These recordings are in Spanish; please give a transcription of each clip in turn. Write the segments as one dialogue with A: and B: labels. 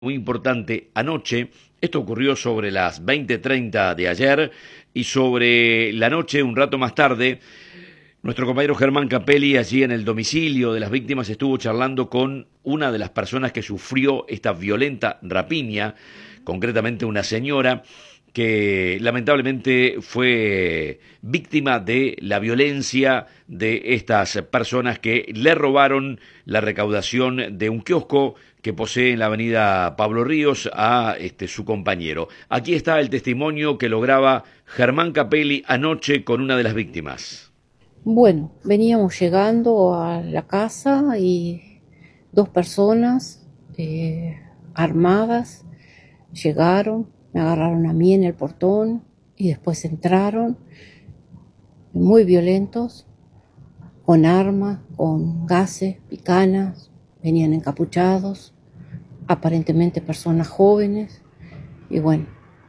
A: Muy importante anoche. Esto ocurrió sobre las 20:30 de ayer y sobre la noche, un rato más tarde, nuestro compañero Germán Capelli allí en el domicilio de las víctimas estuvo charlando con una de las personas que sufrió esta violenta rapiña, concretamente una señora que lamentablemente fue víctima de la violencia de estas personas que le robaron la recaudación de un kiosco que posee en la avenida Pablo Ríos a su compañero. Aquí está el testimonio que lograba Germán Capelli anoche con una de las víctimas.
B: Bueno, veníamos llegando a la casa y dos personas armadas llegaron, me agarraron a mí en el portón y después entraron muy violentos, con armas, con gases, picanas, venían encapuchados, aparentemente personas jóvenes y bueno,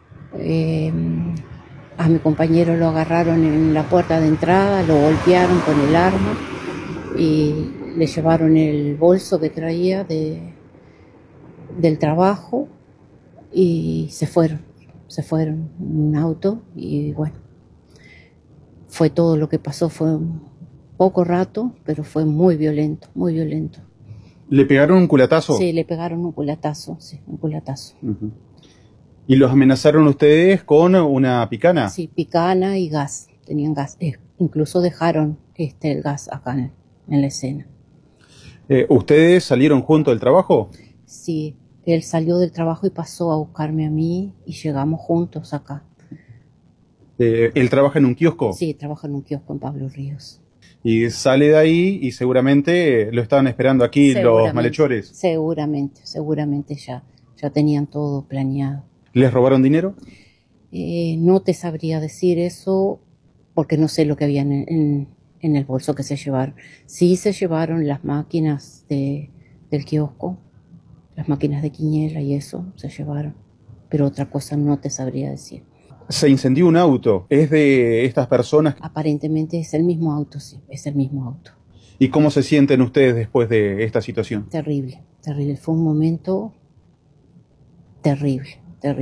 B: a mi compañero lo agarraron en la puerta de entrada, lo golpearon con el arma y le llevaron el bolso que traía del trabajo y se fueron en un auto y bueno, fue todo lo que pasó, fue un poco rato, pero fue muy violento, muy violento.
C: ¿Le pegaron un culatazo?
B: Sí, le pegaron un culatazo, sí, un culatazo.
C: Uh-huh. ¿Y los amenazaron ustedes con una picana?
B: Sí, picana y gas, tenían gas, incluso dejaron el gas acá en la escena.
C: ¿Ustedes salieron juntos del trabajo?
B: Sí, él salió del trabajo y pasó a buscarme a mí y llegamos juntos acá.
C: ¿Él trabaja en un kiosco?
B: Sí, trabaja en un kiosco en Pablo Ríos.
C: Y sale de ahí y seguramente lo estaban esperando aquí los malhechores.
B: Seguramente ya tenían todo planeado.
C: ¿Les robaron dinero?
B: No te sabría decir eso porque no sé lo que había en el bolso que se llevaron. Sí se llevaron las máquinas del kiosco, las máquinas de quiniela y eso se llevaron, pero otra cosa no te sabría decir.
C: Se incendió un auto, ¿es de estas personas?
B: Aparentemente es el mismo auto, sí, es el mismo auto.
C: ¿Y cómo se sienten ustedes después de esta situación?
B: Terrible, fue un momento terrible.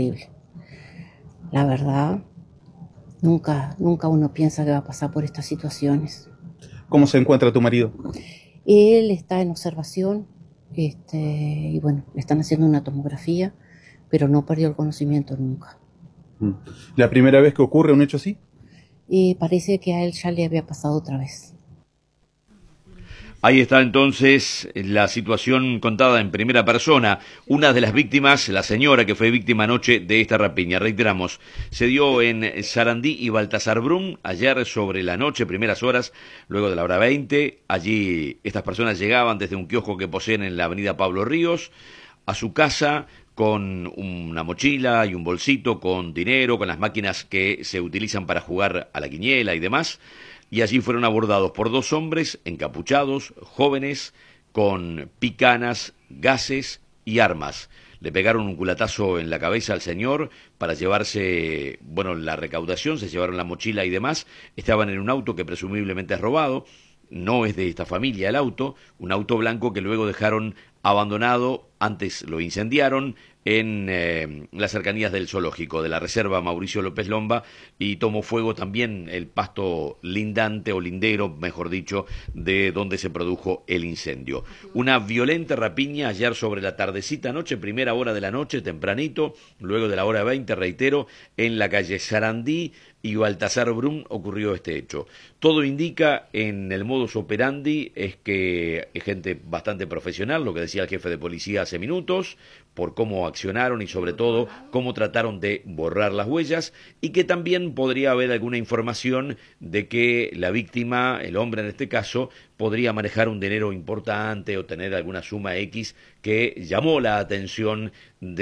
B: La verdad, nunca uno piensa que va a pasar por estas situaciones.
C: ¿Cómo se encuentra tu marido?
B: Él está en observación, y bueno, le están haciendo una tomografía, pero no perdió el conocimiento nunca.
C: ¿La primera vez que ocurre un hecho así?
B: Parece que a él ya le había pasado otra vez.
A: Ahí está entonces la situación contada en primera persona. Una de las víctimas, la señora que fue víctima anoche de esta rapiña. Reiteramos, se dio en Sarandí y Baltasar Brum, ayer sobre la noche, primeras horas, luego de la hora 20. Allí estas personas llegaban desde un kiosco que poseen en la avenida Pablo Ríos a su casa con una mochila y un bolsito con dinero, con las máquinas que se utilizan para jugar a la quiniela y demás. Y allí fueron abordados por dos hombres encapuchados, jóvenes, con picanas, gases y armas. Le pegaron un culatazo en la cabeza al señor para llevarse, la recaudación, se llevaron la mochila y demás. Estaban en un auto que presumiblemente es robado. No es de esta familia el auto, un auto blanco que luego dejaron abandonado, antes lo incendiaron en las cercanías del zoológico, de la reserva Mauricio López Lomba, y tomó fuego también el pasto lindante o lindero, mejor dicho, de donde se produjo el incendio. Una violenta rapiña ayer sobre la tardecita noche, primera hora de la noche, tempranito, luego de la hora 20, reitero, en la calle Sarandí y Baltasar Brum ocurrió este hecho. Todo indica en el modus operandi es que es gente bastante profesional, lo que decía el jefe de policía hace minutos, por cómo accionaron y sobre todo cómo trataron de borrar las huellas, y que también podría haber alguna información de que la víctima, el hombre en este caso, podría manejar un dinero importante o tener alguna suma X que llamó la atención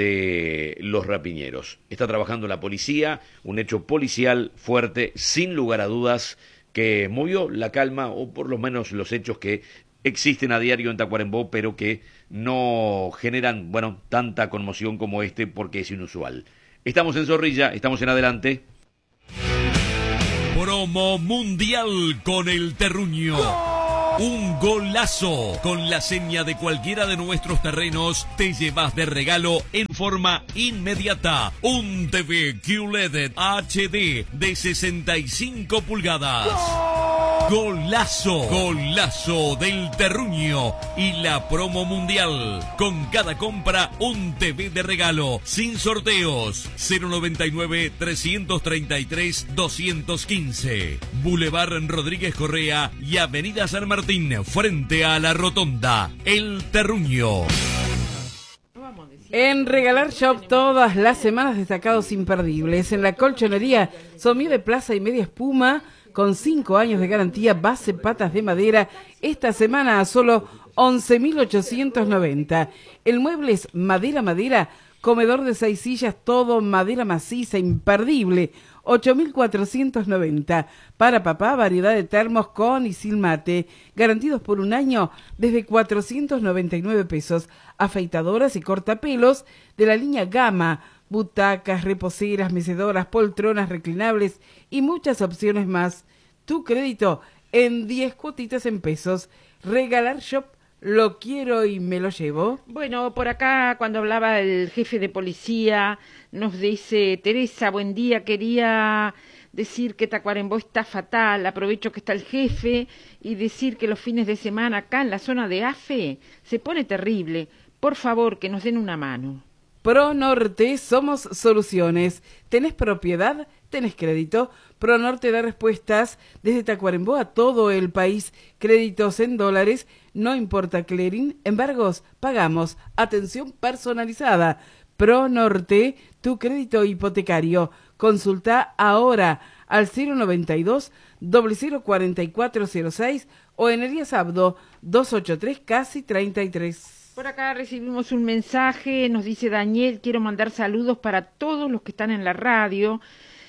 A: de los rapiñeros. Está trabajando la policía, un hecho policial fuerte, sin lugar a dudas, que movió la calma, o por lo menos los hechos que existen a diario en Tacuarembó, pero que no generan, tanta conmoción como este, porque es inusual. Estamos en Zorrilla, estamos en Adelante.
D: Promo Mundial con el Terruño. Un golazo. Con la seña de cualquiera de nuestros terrenos te llevas de regalo en forma inmediata un TV QLED HD de 65 pulgadas. Golazo, golazo del Terruño y la promo mundial. Con cada compra un TV de regalo, sin sorteos. 099-333-215. Boulevard Rodríguez Correa y Avenida San Martín, frente a la Rotonda. El Terruño.
E: En Regalar Shop todas las semanas destacados imperdibles. En la colchonería Sommier de Plaza y Media Espuma con 5 años de garantía, base patas de madera, esta semana a solo 11.890. El mueble es madera, comedor de 6 sillas, todo madera maciza, imperdible, 8.490. Para papá, variedad de termos con y sin mate, garantidos por un año desde 499 pesos. Afeitadoras y cortapelos de la línea Gama, butacas, reposeras, mecedoras, poltronas reclinables y muchas opciones más. Tu crédito en 10 cuotitas en pesos. Regalar Shop, lo quiero y me lo llevo.
F: Bueno, por acá cuando hablaba el jefe de policía nos dice: Teresa, buen día, quería decir que Tacuarembó está fatal, aprovecho que está el jefe y decir que los fines de semana acá en la zona de AFE se pone terrible. Por favor, que nos den una mano.
E: ProNorte, somos soluciones. ¿Tenés propiedad? ¿Tenés crédito? ProNorte da respuestas desde Tacuarembó a todo el país. Créditos en dólares, no importa clearing, embargos, pagamos. Atención personalizada. ProNorte, tu crédito hipotecario. Consulta ahora al 092-004406 o en Elías Abdo 283 casi 33.
F: Por acá recibimos un mensaje, nos dice Daniel: quiero mandar saludos para todos los que están en la radio.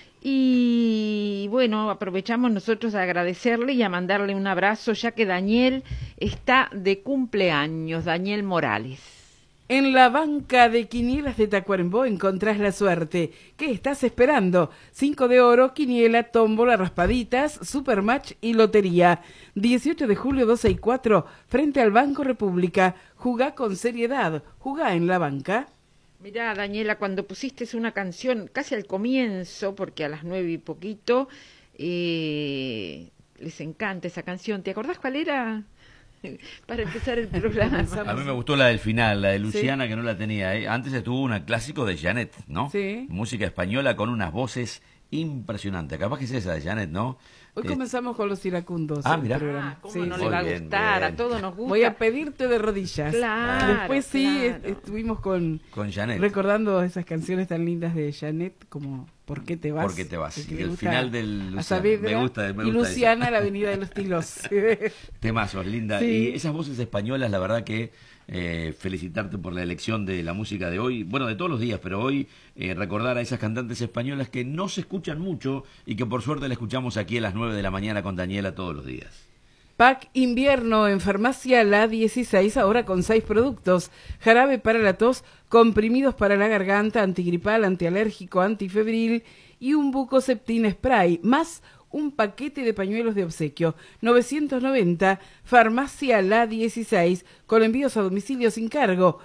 F: Y bueno, aprovechamos nosotros a agradecerle y a mandarle un abrazo, ya que Daniel está de cumpleaños, Daniel Morales.
E: En la banca de quinielas de Tacuarembó encontrás la suerte. ¿Qué estás esperando? 5 de oro, quiniela, tómbola, raspaditas, supermatch y lotería. 18 de julio, 12 y 4, frente al Banco República. Jugá con seriedad. Jugá en la banca.
F: Mirá, Daniela, cuando pusiste una canción casi al comienzo, porque a las 9 y poquito, les encanta esa canción. ¿Te acordás cuál era? Para empezar el programa.
A: A mí me gustó la del final, la de Luciana, sí, que no la tenía. Antes estuvo un clásico de Janet, ¿no?
E: Sí.
A: Música española con unas voces impresionantes. Capaz que es esa de Janet, ¿no?
E: Hoy comenzamos con los iracundos.
A: Mira.
F: ¿Cómo no le va a gustar?
A: Bien.
F: A todos nos gusta.
E: Voy a pedirte de rodillas.
F: Claro.
E: Después sí, estuvimos con
A: Janet,
E: recordando esas canciones tan lindas de Janet, como ¿Por qué te vas?
A: ¿Por qué te vas?
E: Y
A: el final del Luciana. Me gusta
E: y Luciana, eso. La Avenida de los Tilos.
A: Temazos, linda. Sí. Y esas voces españolas, la verdad que felicitarte por la elección de la música de hoy, bueno, de todos los días, pero hoy recordar a esas cantantes españolas que no se escuchan mucho y que por suerte la escuchamos aquí a las 9 de la mañana con Daniela todos los días.
E: Pack invierno en Farmacia La 16, ahora con 6 productos. Jarabe para la tos, comprimidos para la garganta, antigripal, antialérgico, antifebril y un Bucoseptin spray, más un paquete de pañuelos de obsequio. 990, Farmacia La 16, con envíos a domicilio sin cargo.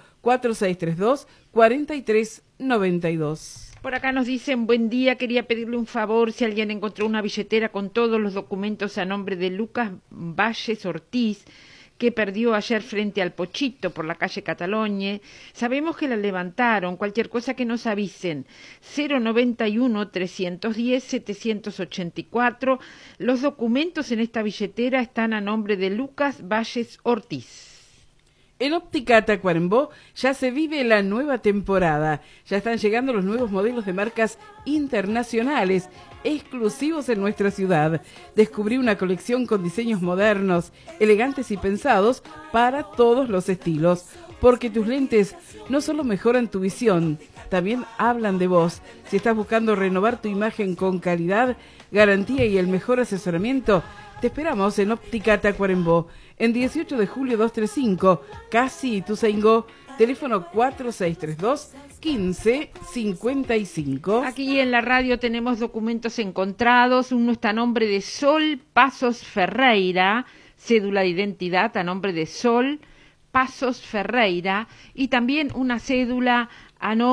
E: 4632-4392.
F: Por acá nos dicen: buen día, quería pedirle un favor, si alguien encontró una billetera con todos los documentos a nombre de Lucas Valles Ortiz, que perdió ayer frente al Pochito por la calle Catalogne. Sabemos que la levantaron, cualquier cosa que nos avisen. 091-310-784. Los documentos en esta billetera están a nombre de Lucas Valles Ortiz.
E: En Óptica Tacuarembó ya se vive la nueva temporada. Ya están llegando los nuevos modelos de marcas internacionales exclusivos en nuestra ciudad. Descubrí una colección con diseños modernos, elegantes y pensados para todos los estilos. Porque tus lentes no solo mejoran tu visión, también hablan de vos. Si estás buscando renovar tu imagen con calidad, garantía y el mejor asesoramiento, te esperamos en Óptica Tacuarembó, en 18 de julio 235, casi Ituzaingó, teléfono 4632-1555.
F: Aquí en la radio tenemos documentos encontrados. Uno está a nombre de Sol Pasos Ferreira, cédula de identidad a nombre de Sol Pasos Ferreira y también una cédula a nombre